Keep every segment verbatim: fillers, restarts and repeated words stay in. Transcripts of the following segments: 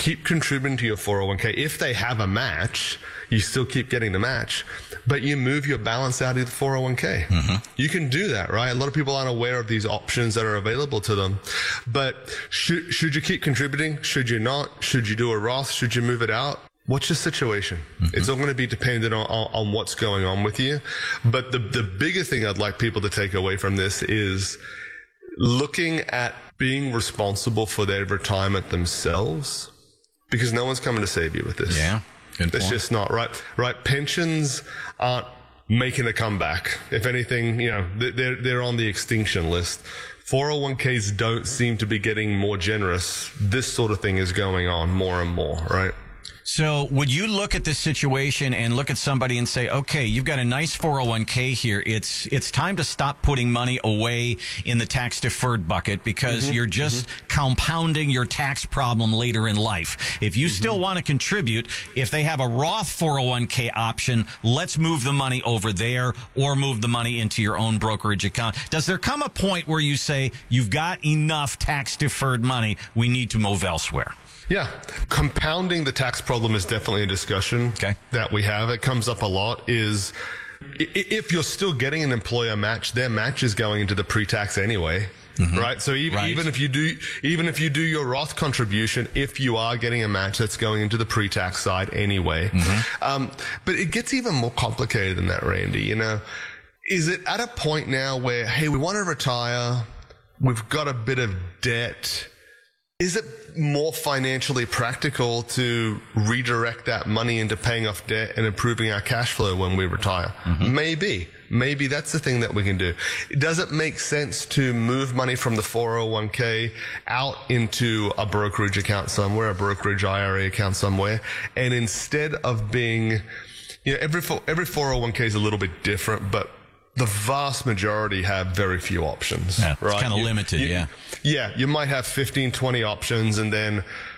keep contributing to your four oh one k. If they have a match, you still keep getting the match, but you move your balance out of the four oh one k. Mm-hmm. You can do that, right? A lot of people aren't aware of these options that are available to them. But should, should you keep contributing? Should you not? Should you do a Roth? Should you move it out? What's your situation? Mm-hmm. It's all going to be dependent on, on, on what's going on with you. But the, the bigger thing I'd like people to take away from this is looking at being responsible for their retirement themselves, because no one's coming to save you with this. Yeah. Good That's point. just not right. Right. Pensions aren't making a comeback. If anything, you know, they're, they're on the extinction list. four oh one k's don't seem to be getting more generous. This sort of thing is going on more and more, right? So would you look at this situation and look at somebody and say, okay, you've got a nice four oh one k here. It's it's time to stop putting money away in the tax-deferred bucket because mm-hmm. you're just mm-hmm. compounding your tax problem later in life. If you mm-hmm. still want to contribute, if they have a Roth four oh one k option, let's move the money over there or move the money into your own brokerage account. Does there come a point where you say, you've got enough tax-deferred money, we need to move elsewhere? Yeah. Compounding the tax problem is definitely a discussion okay. that we have. It comes up a lot is if you're still getting an employer match, their match is going into the pre-tax anyway. Mm-hmm. Right. So even, right. even if you do, even if you do your Roth contribution, if you are getting a match, that's going into the pre-tax side anyway. Mm-hmm. Um, but it gets even more complicated than that, Randy. You know, is it at a point now where, hey, we want to retire, we've got a bit of debt. Is it more financially practical to redirect that money into paying off debt and improving our cash flow when we retire? Mm-hmm. Maybe. Maybe that's the thing that we can do. Does it make sense to move money from the four oh one k out into a brokerage account somewhere, a brokerage I R A account somewhere, and instead of being, you know, every, every four oh one k is a little bit different, but the vast majority have very few options. Yeah, right? It's kind of limited, you, yeah. Yeah, you might have fifteen, twenty options, and then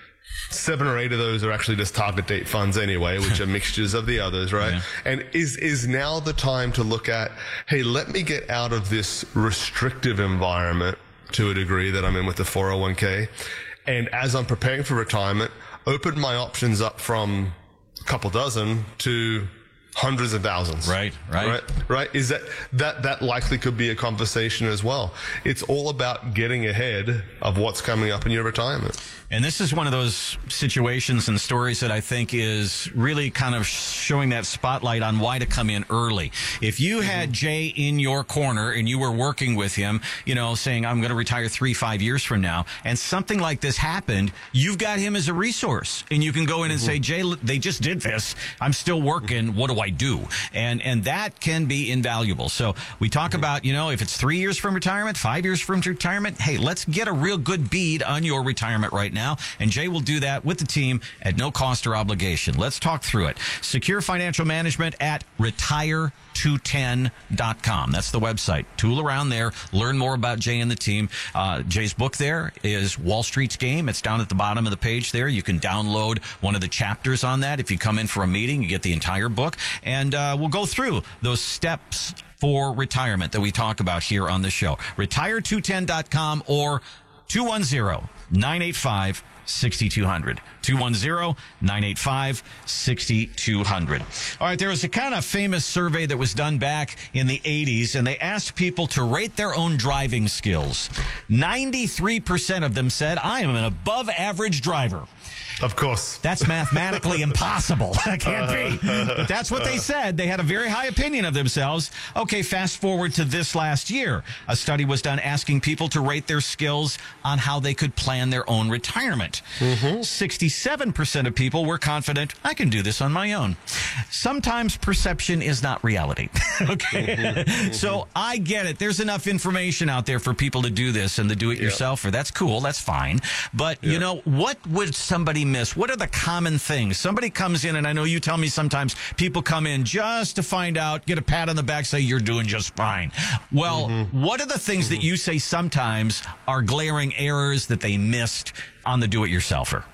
seven or eight of those are actually just target date funds anyway, which are mixtures of the others, right? Yeah. And is is now the time to look at, hey, let me get out of this restrictive environment to a degree that I'm in with the four oh one k, and as I'm preparing for retirement, open my options up from a couple dozen to hundreds of thousands. Right, right. Right, right. Is that, that, that likely could be a conversation as well. It's all about getting ahead of what's coming up in your retirement. And this is one of those situations and stories that I think is really kind of showing that spotlight on why to come in early. If you had Jay in your corner and you were working with him, you know, saying, I'm going to retire three, five years from now, and something like this happened, you've got him as a resource. And you can go in and mm-hmm. say, Jay, they just did this. I'm still working. What do I do? And, and that can be invaluable. So we talk mm-hmm. about, you know, if it's three years from retirement, five years from retirement, hey, let's get a real good bead on your retirement right now. And Jay will do that with the team at no cost or obligation. Let's talk through it. Secure Financial Management at retire two ten dot com. That's the website. Tool around there. Learn more about Jay and the team. Uh, Jay's book there is Wall Street's Game. It's down at the bottom of the page there. You can download one of the chapters on that. If you come in for a meeting, you get the entire book. And uh, we'll go through those steps for retirement that we talk about here on the show. retire two ten dot com or two one zero, nine eight five, six two zero zero. two one zero, nine eight five, six two zero zero. All right, there was a kind of famous survey that was done back in the eighties, and they asked people to rate their own driving skills. ninety-three percent of them said, I am an above average driver. Of course. That's mathematically impossible. That can't be. But that's what they said. They had a very high opinion of themselves. Okay, fast forward to this last year. A study was done asking people to rate their skills on how they could plan their own retirement. Mm-hmm. sixty-seven percent of people were confident, I can do this on my own. Sometimes perception is not reality. Okay? Mm-hmm. So I get it. There's enough information out there for people to do this and the do-it-yourselfer. Yep. That's cool. That's fine. But, yep. you know, what would somebody miss? What are the common things? Somebody comes in, and I know you tell me sometimes people come in just to find out, get a pat on the back, say you're doing just fine. Well, mm-hmm. what are the things mm-hmm. that you say sometimes are glaring errors that they missed on the do-it-yourselfer?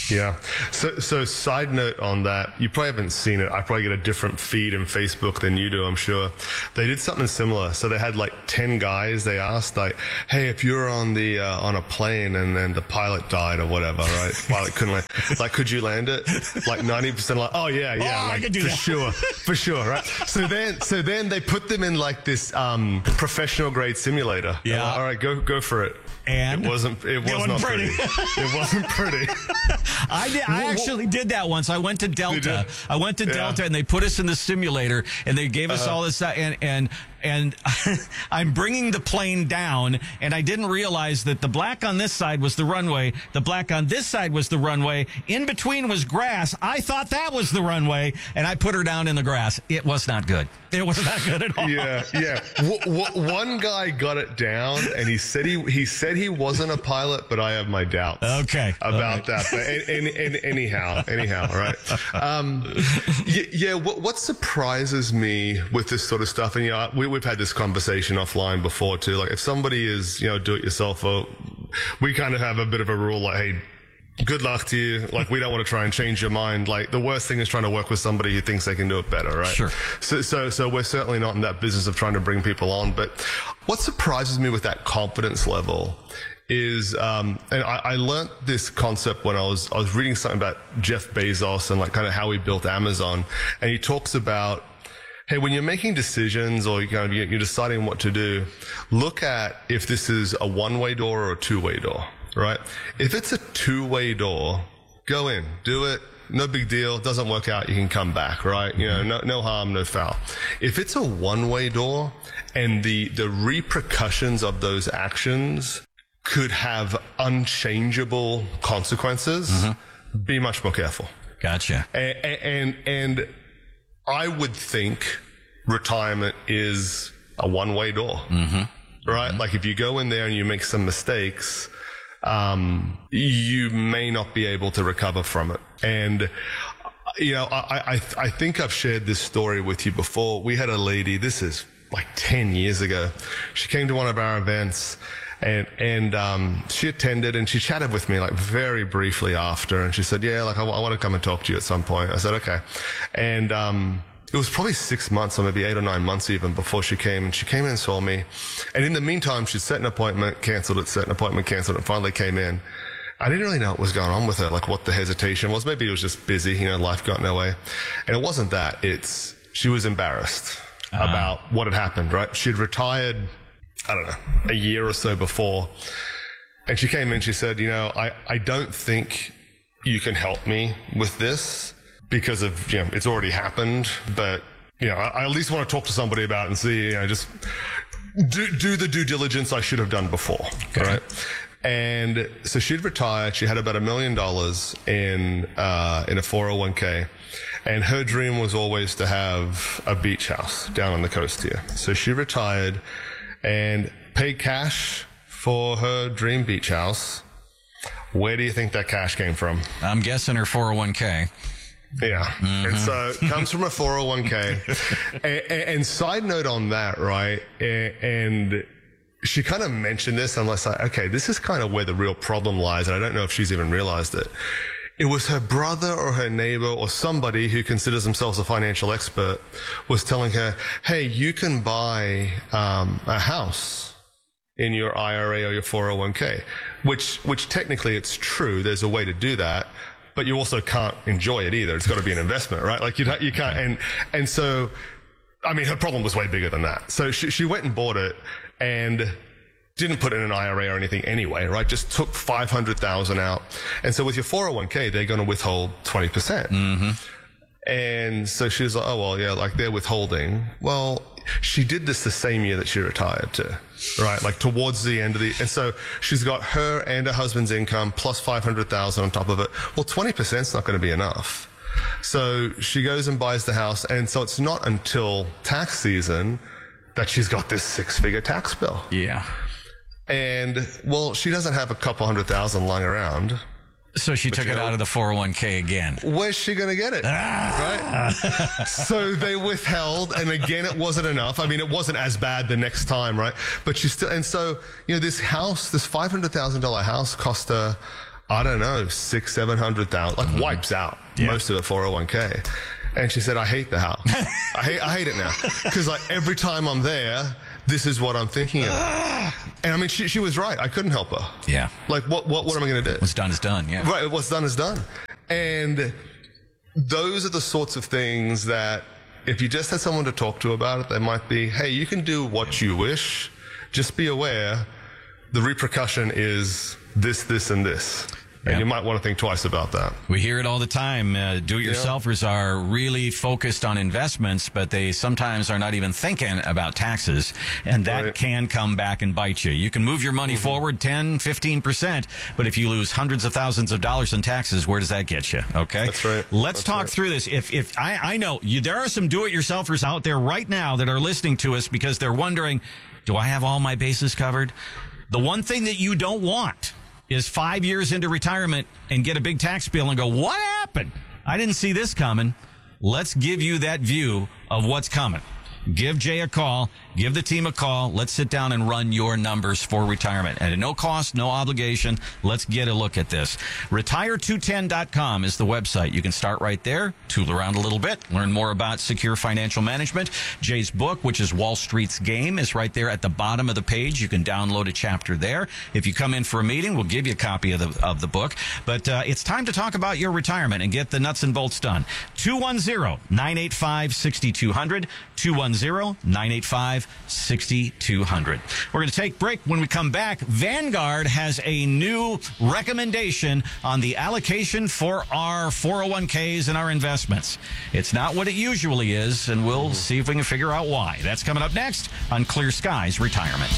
Yeah. So, so side note on that, you probably haven't seen it. I probably get a different feed in Facebook than you do, I'm sure. They did something similar. So they had like ten guys. They asked like, hey, if you're on the, uh, on a plane and then the pilot died or whatever, right? Pilot couldn't land. Like, could you land it? Like ninety percent like, oh yeah, yeah. Oh, like, I could do for that. sure. For sure, right? So then, so then they put them in like this, um, professional grade simulator. Yeah. Like, all right, go, go for it. And it wasn't, it was wasn't not pretty. pretty. It wasn't pretty. I did. I actually did that once. I went to Delta. I went to Yeah. Delta, and they put us in the simulator, and they gave us Uh-huh. all this, uh, and and and I'm bringing the plane down, and I didn't realize that the black on this side was the runway, the black on this side was the runway. In between was grass. I thought that was the runway, and I put her down in the grass. It was not good. It was not good at all. Yeah, yeah. W- w- one guy got it down, and he said he he said he wasn't a pilot, but I have my doubts. Okay. About that. But and, and, and anyhow, anyhow, right? Um, yeah. yeah what, what surprises me with this sort of stuff, and you know, we, we've had this conversation offline before too. Like, if somebody is, you know, do it yourself, or we kind of have a bit of a rule, like, hey, good luck to you. Like, we don't want to try and change your mind. Like, the worst thing is trying to work with somebody who thinks they can do it better, right? Sure. So, so, so we're certainly not in that business of trying to bring people on. But what surprises me with that confidence level is, um, and I, I learned this concept when I was, I was reading something about Jeff Bezos and like kind of how he built Amazon. And he talks about, hey, when you're making decisions or you're, kind of, you're deciding what to do, look at if this is a one-way door or a two-way door. Right? If it's a two-way door, go in, do it. No big deal. Doesn't work out. You can come back, right? You know, no, no harm, no foul. If it's a one-way door and the, the repercussions of those actions could have unchangeable consequences, mm-hmm. be much more careful. Gotcha. And, and, and I would think retirement is a one-way door, mm-hmm. right? Mm-hmm. Like, if you go in there and you make some mistakes, um, you may not be able to recover from it. And, you know, I, I, I think I've shared this story with you before. We had a lady, this is like ten years ago. She came to one of our events and, and, um, she attended and she chatted with me like very briefly after. And she said, yeah, like I, I want to come and talk to you at some point. I said, okay. And, um, it was probably six months or maybe eight or nine months even before she came, and she came in and saw me. And in the meantime, she'd set an appointment, canceled it, set an appointment, canceled it, and finally came in. I didn't really know what was going on with her, like what the hesitation was. Maybe it was just busy, you know, life got in her way. And it wasn't that. It's, she was embarrassed uh-huh. about what had happened, right? She'd retired, I don't know, a year or so before. And she came in, she said, you know, I, I don't think you can help me with this, because of, you know, it's already happened, but, you know, I, I at least want to talk to somebody about it and see, you know, just do, do the due diligence I should have done before. Okay. Right. And so she'd retired. She had about a million dollars in, uh, in a four oh one k. And her dream was always to have a beach house down on the coast here. So she retired and paid cash for her dream beach house. Where do you think that cash came from? I'm guessing her four oh one k. Yeah. Mm-hmm. And so it comes from a four oh one k. and, and side note on that, right? And she kind of mentioned this, and I was like, okay, this is kind of where the real problem lies. And I don't know if she's even realized it. It was her brother or her neighbor or somebody who considers themselves a financial expert was telling her, hey, you can buy um, a house in your I R A or your four oh one k, which, which technically it's true. There's a way to do that. But you also can't enjoy it either. It's got to be an investment, right? Like you, you can't. And and so, I mean, her problem was way bigger than that. So she she went and bought it and didn't put it in an I R A or anything anyway, right? Just took five hundred thousand out. And so with your four oh one k, they're going to withhold twenty percent. Mm-hmm. And so she was like, oh well, yeah, like they're withholding. Well, she did this the same year that she retired too. Right, like towards the end of the, and so she's got her and her husband's income plus five hundred thousand on top of it. Well, twenty percent is not going to be enough. So she goes and buys the house, and so it's not until tax season that she's got this six-figure tax bill. Yeah. And well, she doesn't have a couple hundred thousand lying around. So she took it out of the four oh one k again. Where's she going to get it? Ah. Right? So they withheld, and again, it wasn't enough. I mean, it wasn't as bad the next time, right? But she still, and so, you know, this house, this five hundred thousand dollars house cost her I don't know, six, seven hundred thousand, like mm-hmm. wipes out yeah. most of her four oh one k. And she said, I hate the house. I hate, I hate it now. Because like every time I'm there, this is what I'm thinking of. And I mean, she, she was right. I couldn't help her. Yeah. Like, what, what, what am I going to do? What's done is done. Yeah. Right. What's done is done. And those are the sorts of things that if you just had someone to talk to about it, they might be, hey, you can do what you wish. Just be aware the repercussion is this, this, and this. And yep. you might want to think twice about that. We hear it all the time. Uh, do-it-yourselfers yeah. are really focused on investments, but they sometimes are not even thinking about taxes. And that right. can come back and bite you. You can move your money mm-hmm. forward ten, fifteen percent, but if you lose hundreds of thousands of dollars in taxes, where does that get you? Okay? That's right. Let's That's talk right. through this. If if I, I know you, there are some do-it-yourselfers out there right now that are listening to us because they're wondering, do I have all my bases covered? The one thing that you don't want is five years into retirement and get a big tax bill and go, what happened? I didn't see this coming. Let's give you that view of what's coming. Give Jay a call. Give the team a call. Let's sit down and run your numbers for retirement. And at no cost, no obligation, let's get a look at this. retire two ten dot com is the website. You can start right there, tool around a little bit, learn more about secure financial management. Jay's book, which is Wall Street's Game, is right there at the bottom of the page. You can download a chapter there. If you come in for a meeting, we'll give you a copy of the of the book. But uh, it's time to talk about your retirement and get the nuts and bolts done. two one zero, nine eight five, six two zero zero, two one zero, nine eight five, six two zero zero. We're going to take a break. When we come back, Vanguard has a new recommendation on the allocation for our four oh one k's and our investments. It's not what it usually is, and we'll see if we can figure out why. That's coming up next on Clear Skies Retirement.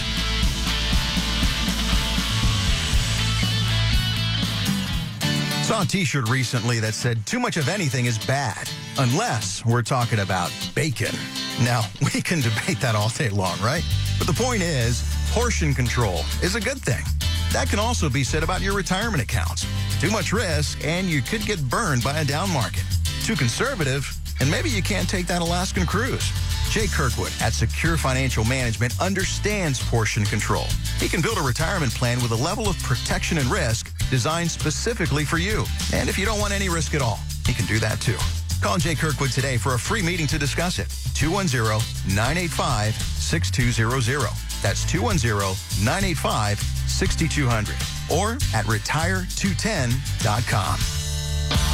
Saw a t-shirt recently that said too much of anything is bad, unless we're talking about bacon. Now, we can debate that all day long, right? But the point is, portion control is a good thing. That can also be said about your retirement accounts. Too much risk, and you could get burned by a down market. Too conservative, and maybe you can't take that Alaskan cruise. Jay Kirkwood at Secure Financial Management understands portion control. He can build a retirement plan with a level of protection and risk designed specifically for you. And if you don't want any risk at all, he can do that too. Call Jay Kirkwood today for a free meeting to discuss it. two one zero, nine eight five, six two zero zero. That's two one zero, nine eight five, six two zero zero. Or at retire two ten dot com.